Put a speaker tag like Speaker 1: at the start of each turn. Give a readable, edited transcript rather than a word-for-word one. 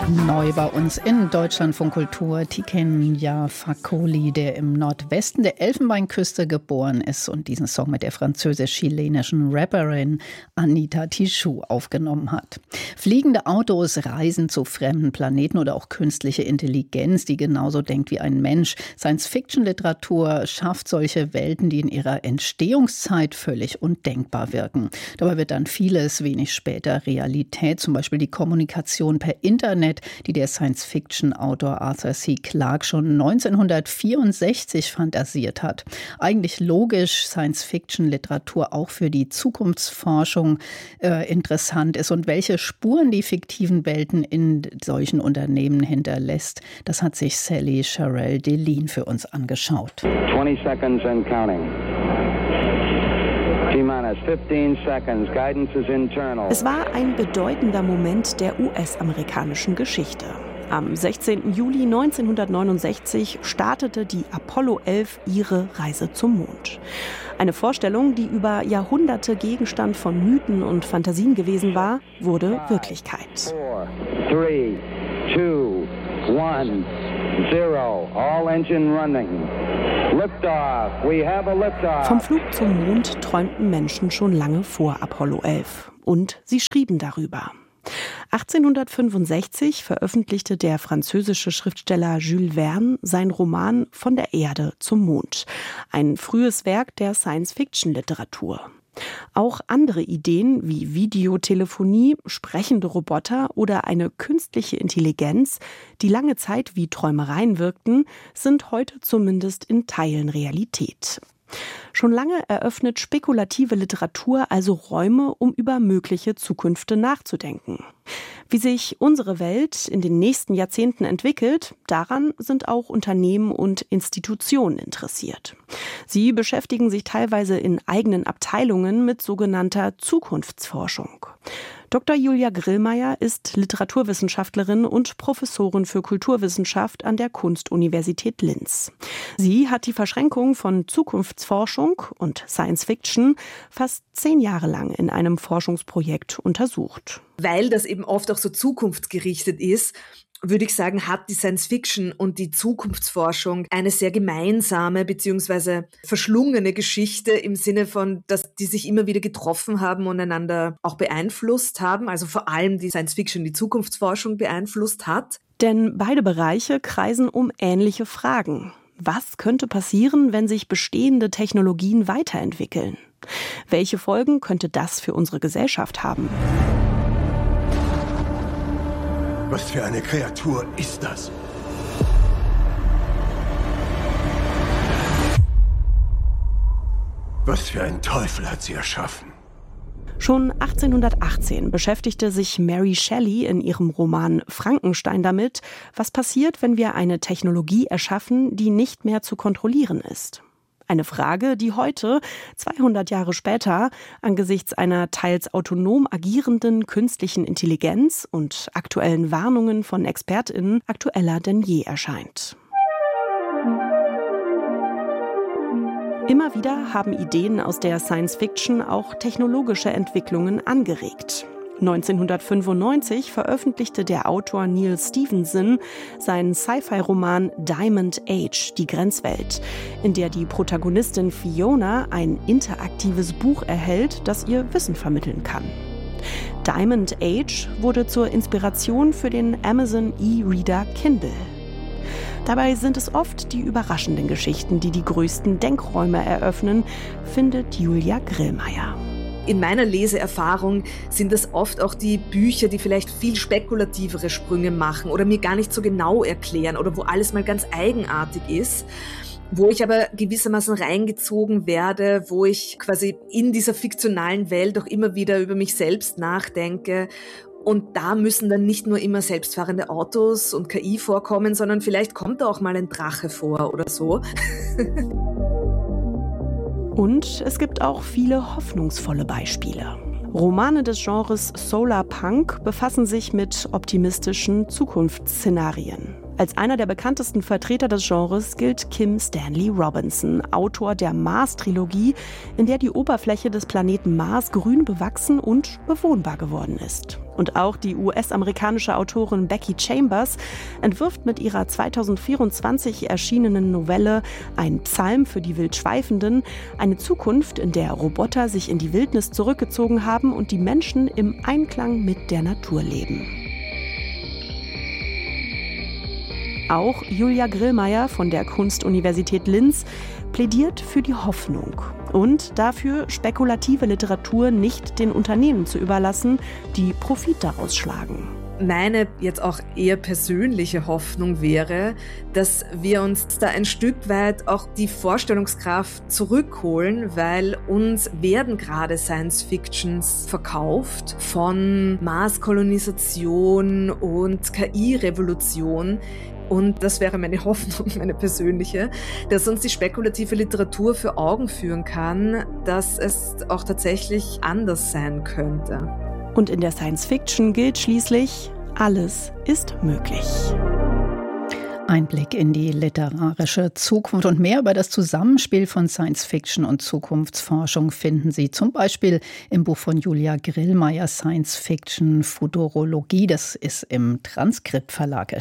Speaker 1: Neu bei uns in Deutschlandfunk Kultur Tiken Fakoli, der im Nordwesten der Elfenbeinküste geboren ist und diesen Song mit der französisch-chilenischen Rapperin Anita Tijoux aufgenommen hat. Fliegende Autos, Reisen zu fremden Planeten oder auch künstliche Intelligenz, die genauso denkt wie ein Mensch. Science-Fiction-Literatur schafft solche Welten, die in ihrer Entstehungszeit völlig undenkbar wirken. Dabei wird dann vieles wenig später Realität, zum Beispiel die Kommunikation per Internet, die der Science-Fiction-Autor Arthur C. Clarke schon 1964 fantasiert hat. Eigentlich logisch, Science-Fiction-Literatur auch für die Zukunftsforschung interessant ist und welche Spuren die fiktiven Welten in solchen Unternehmen hinterlässt, das hat sich Sally Sherrill Delin für uns angeschaut.
Speaker 2: 20 seconds and counting.
Speaker 3: Es war ein bedeutender Moment der US-amerikanischen Geschichte. Am 16. Juli 1969 startete die Apollo 11 ihre Reise zum Mond. Eine Vorstellung, die über Jahrhunderte Gegenstand von Mythen und Fantasien gewesen war, wurde Wirklichkeit.
Speaker 2: 4, 3, 2, 1, 0. All engine running. Liftoff. We have a liftoff.
Speaker 3: Vom Flug zum Mond träumten Menschen schon lange vor Apollo 11. Und sie schrieben darüber. 1865 veröffentlichte der französische Schriftsteller Jules Verne sein Roman Von der Erde zum Mond. Ein frühes Werk der Science-Fiction-Literatur. Auch andere Ideen wie Videotelefonie, sprechende Roboter oder eine künstliche Intelligenz, die lange Zeit wie Träumereien wirkten, sind heute zumindest in Teilen Realität. Schon lange eröffnet spekulative Literatur also Räume, um über mögliche Zukünfte nachzudenken. Wie sich unsere Welt in den nächsten Jahrzehnten entwickelt, daran sind auch Unternehmen und Institutionen interessiert. Sie beschäftigen sich teilweise in eigenen Abteilungen mit sogenannter Zukunftsforschung. Dr. Julia Grillmeier ist Literaturwissenschaftlerin und Professorin für Kulturwissenschaft an der Kunstuniversität Linz. Sie hat die Verschränkung von Zukunftsforschung und Science Fiction fast 10 Jahre lang in einem Forschungsprojekt untersucht.
Speaker 4: Weil das eben oft auch so zukunftsgerichtet ist, würde ich sagen, hat die Science-Fiction und die Zukunftsforschung eine sehr gemeinsame bzw. verschlungene Geschichte im Sinne von, dass die sich immer wieder getroffen haben und einander auch beeinflusst haben. Also vor allem die Science-Fiction die Zukunftsforschung beeinflusst hat.
Speaker 3: Denn beide Bereiche kreisen um ähnliche Fragen. Was könnte passieren, wenn sich bestehende Technologien weiterentwickeln? Welche Folgen könnte das für unsere Gesellschaft haben?
Speaker 5: Was für eine Kreatur ist das? Was für ein Teufel hat sie erschaffen?
Speaker 3: Schon 1818 beschäftigte sich Mary Shelley in ihrem Roman Frankenstein damit, was passiert, wenn wir eine Technologie erschaffen, die nicht mehr zu kontrollieren ist. Eine Frage, die heute, 200 Jahre später, angesichts einer teils autonom agierenden künstlichen Intelligenz und aktuellen Warnungen von ExpertInnen aktueller denn je erscheint. Immer wieder haben Ideen aus der Science-Fiction auch technologische Entwicklungen angeregt. 1995 veröffentlichte der Autor Neal Stephenson seinen Sci-Fi-Roman Diamond Age, die Grenzwelt, in der die Protagonistin Fiona ein interaktives Buch erhält, das ihr Wissen vermitteln kann. Diamond Age wurde zur Inspiration für den Amazon E-Reader Kindle. Dabei sind es oft die überraschenden Geschichten, die die größten Denkräume eröffnen, findet Julia Grillmeier.
Speaker 4: In meiner Leseerfahrung sind es oft auch die Bücher, die vielleicht viel spekulativere Sprünge machen oder mir gar nicht so genau erklären oder wo alles mal ganz eigenartig ist, wo ich aber gewissermaßen reingezogen werde, wo ich quasi in dieser fiktionalen Welt auch immer wieder über mich selbst nachdenke. Und da müssen dann nicht nur immer selbstfahrende Autos und KI vorkommen, sondern vielleicht kommt da auch mal ein Drache vor oder so.
Speaker 3: Und es gibt auch viele hoffnungsvolle Beispiele. Romane des Genres Solarpunk befassen sich mit optimistischen Zukunftsszenarien. Als einer der bekanntesten Vertreter des Genres gilt Kim Stanley Robinson, Autor der Mars-Trilogie, in der die Oberfläche des Planeten Mars grün bewachsen und bewohnbar geworden ist. Und auch die US-amerikanische Autorin Becky Chambers entwirft mit ihrer 2024 erschienenen Novelle Ein Psalm für die Wildschweifenden eine Zukunft, in der Roboter sich in die Wildnis zurückgezogen haben und die Menschen im Einklang mit der Natur leben. Auch Julia Grillmeier von der Kunstuniversität Linz plädiert für die Hoffnung und dafür, spekulative Literatur nicht den Unternehmen zu überlassen, die Profit daraus schlagen.
Speaker 4: Meine jetzt auch eher persönliche Hoffnung wäre, dass wir uns da ein Stück weit auch die Vorstellungskraft zurückholen, weil uns werden gerade Science-Fictions verkauft von Marskolonisation und KI-Revolution. Und das wäre meine Hoffnung, meine persönliche, dass uns die spekulative Literatur für Augen führen kann, dass es auch tatsächlich anders sein könnte.
Speaker 3: Und in der Science-Fiction gilt schließlich, alles ist möglich.
Speaker 1: Ein Blick in die literarische Zukunft und mehr über das Zusammenspiel von Science-Fiction und Zukunftsforschung finden Sie zum Beispiel im Buch von Julia Grillmeier Science-Fiction Futurologie. Das ist im Transkript Verlag erschienen.